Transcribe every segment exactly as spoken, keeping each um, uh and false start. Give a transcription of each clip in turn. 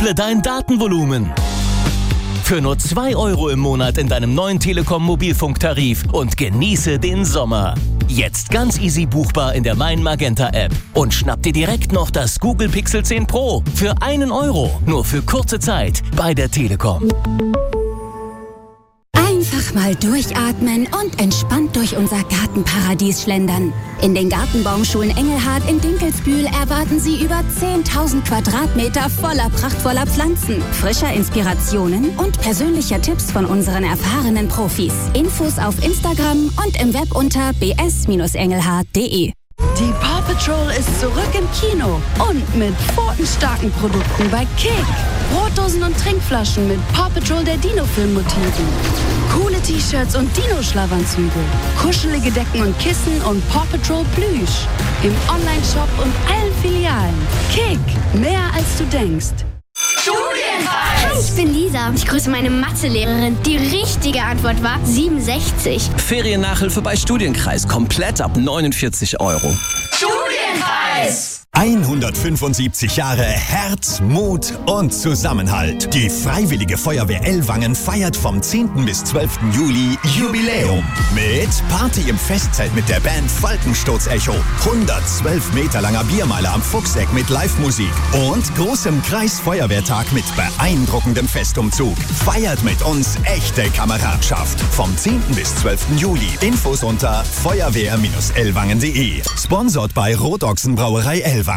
Verdoppele dein Datenvolumen. Für nur zwei Euro im Monat in deinem neuen Telekom-Mobilfunktarif und genieße den Sommer. Jetzt ganz easy buchbar in der Mein Magenta App. Und schnapp dir direkt noch das Google Pixel zehn Pro für einen Euro. Nur für kurze Zeit bei der Telekom. Einfach mal durchatmen und entspannt durch unser Gartenparadies schlendern. In den Gartenbaumschulen Engelhardt in Dinkelsbühl erwarten Sie über zehntausend Quadratmeter voller prachtvoller Pflanzen, frischer Inspirationen und persönlicher Tipps von unseren erfahrenen Profis. Infos auf Instagram und im Web unter b s Bindestrich engelhardt punkt d e. Die Paw Patrol ist zurück im Kino und mit pfotenstarken Produkten bei Kick. Brotdosen und Trinkflaschen mit Paw Patrol der Dino-Film-Motiven. Coole T-Shirts und Dino-Schlafanzüge. Kuschelige Decken und Kissen und Paw Patrol Plüsch. Im Online-Shop und allen Filialen. Kick, mehr als du denkst. Studienreis! Hi, ich bin Lisa. Ich grüße meine Mathelehrerin. Die richtige Antwort war siebenundsechzig. Feriennachhilfe bei Studienkreis. Komplett ab neunundvierzig Euro. Studienreis! hundertfünfundsiebzig Jahre Herz, Mut und Zusammenhalt. Die Freiwillige Feuerwehr Ellwangen feiert vom zehnten bis zwölften Juli Jubiläum. Mit Party im Festzelt mit der Band Falkenstoß-Echo, hundertzwölf Meter langer Biermeile am Fuchseck mit Live-Musik und großem Kreisfeuerwehrtag mit beeindruckendem Festumzug. Feiert mit uns echte Kameradschaft. Vom zehnten bis zwölften Juli. Infos unter feuerwehr Bindestrich ellwangen punkt d e. Sponsored bei Rotochsenbrauerei Ellwangen.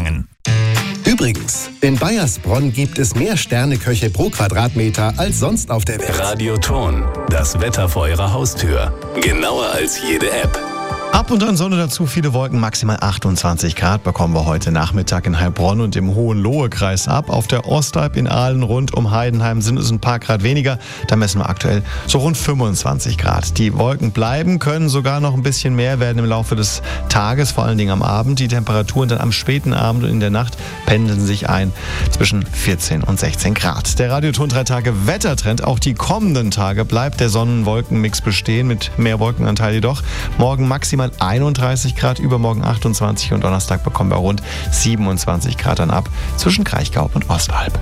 Übrigens, in Bayersbronn gibt es mehr Sterneköche pro Quadratmeter als sonst auf der Welt. Radioton, das Wetter vor Ihrer Haustür. Genauer als jede App. Ab und an Sonne dazu, viele Wolken, maximal achtundzwanzig Grad bekommen wir heute Nachmittag in Heilbronn und im Hohenlohe-Kreis ab. Auf der Ostalb in Aalen rund um Heidenheim sind es ein paar Grad weniger. Da messen wir aktuell so rund fünfundzwanzig Grad. Die Wolken bleiben, können sogar noch ein bisschen mehr werden im Laufe des Tages, vor allen Dingen am Abend. Die Temperaturen dann am späten Abend und in der Nacht pendeln sich ein zwischen vierzehn und sechzehn Grad. Der Radioton drei Tage Wettertrend. Auch die kommenden Tage bleibt der Sonnen-Wolken-Mix bestehen, mit mehr Wolkenanteil jedoch. Morgen maximal einunddreißig Grad, übermorgen achtundzwanzig und Donnerstag bekommen wir rund siebenundzwanzig Grad dann ab zwischen Kraichgau und Ostalb.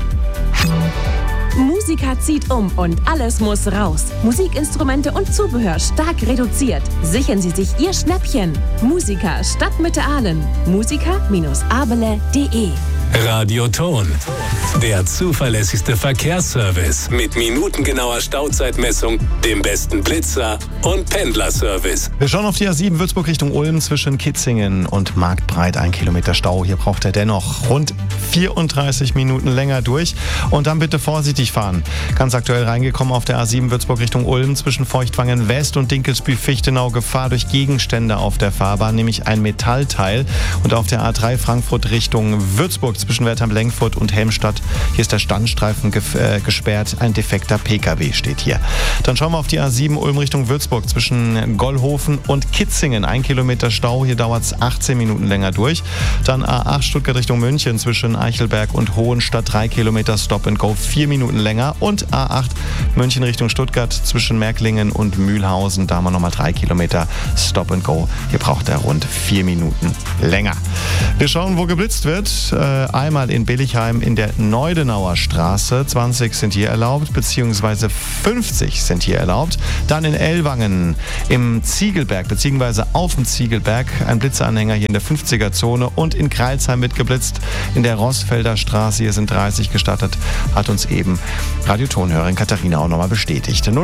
Musiker zieht um und alles muss raus. Musikinstrumente und Zubehör stark reduziert. Sichern Sie sich Ihr Schnäppchen. Musiker Stadtmitte Aalen. musiker Bindestrich abele punkt d e. Radioton, der zuverlässigste Verkehrsservice mit minutengenauer Stauzeitmessung, dem besten Blitzer und Pendlerservice. Wir schauen auf die A sieben Würzburg Richtung Ulm zwischen Kitzingen und Marktbreit. Ein Kilometer Stau. Hier braucht er dennoch rund vierunddreißig Minuten länger durch. Und dann bitte vorsichtig fahren. Ganz aktuell reingekommen auf der A sieben Würzburg Richtung Ulm zwischen Feuchtwangen West und Dinkelsbühl-Fichtenau. Gefahr durch Gegenstände auf der Fahrbahn, nämlich ein Metallteil. Und auf der A drei Frankfurt Richtung Würzburg zwischen Wertheim-Lenkfurt und Helmstadt. Hier ist der Standstreifen gef- äh, gesperrt. Ein defekter Pkw steht hier. Dann schauen wir auf die A sieben Ulm Richtung Würzburg zwischen Gollhofen und Kitzingen. Ein Kilometer Stau. Hier dauert es achtzehn Minuten länger durch. Dann A acht Stuttgart Richtung München zwischen Eichelberg und Hohenstadt. Drei Kilometer Stop and Go. Vier Minuten länger. Und A acht München Richtung Stuttgart zwischen Märklingen und Mühlhausen. Da haben wir nochmal drei Kilometer Stop and Go. Hier braucht er rund vier Minuten länger. Wir schauen, wo geblitzt wird. Äh, Einmal in Billigheim in der Neudenauer Straße. zwanzig sind hier erlaubt, beziehungsweise fünfzig sind hier erlaubt. Dann in Ellwangen im Ziegelberg, beziehungsweise auf dem Ziegelberg. Ein Blitzeranhänger hier in der fünfziger-Zone. Und in Kreilsheim wird geblitzt in der Rossfelder Straße. Hier sind dreißig gestattet, hat uns eben Radiotonhörerin Katharina auch nochmal bestätigt.